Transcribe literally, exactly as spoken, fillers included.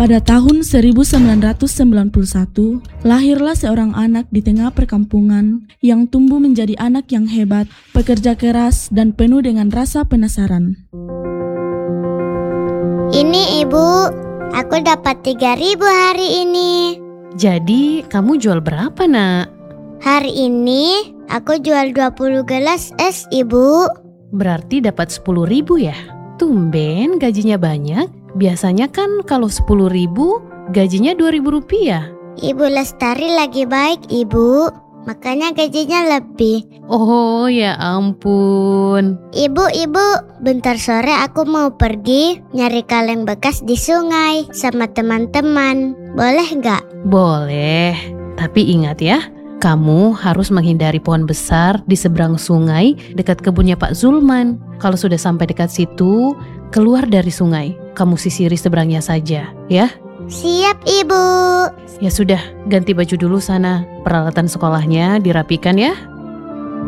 Pada tahun seribu sembilan ratus sembilan puluh satu, lahirlah seorang anak di tengah perkampungan yang tumbuh menjadi anak yang hebat, pekerja keras, dan penuh dengan rasa penasaran. Ini ibu, aku dapat tiga ribu hari ini. Jadi kamu jual berapa nak? Hari ini aku jual dua puluh gelas es ibu. Berarti dapat sepuluh ribu ya? Tumben gajinya banyak. Biasanya kan kalau sepuluh ribu gajinya dua ribu rupiah. Ibu Lestari lagi baik ibu, makanya gajinya lebih. Oh ya ampun. Ibu, ibu, bentar sore aku mau pergi nyari kaleng bekas di sungai sama teman-teman. Boleh nggak? Boleh, tapi ingat ya, kamu harus menghindari pohon besar di seberang sungai dekat kebunnya Pak Zulman. Kalau sudah sampai dekat situ, keluar dari sungai. Kamu sisiri seberangnya saja, ya? Siap ibu. Ya sudah, ganti baju dulu sana. Peralatan sekolahnya dirapikan ya.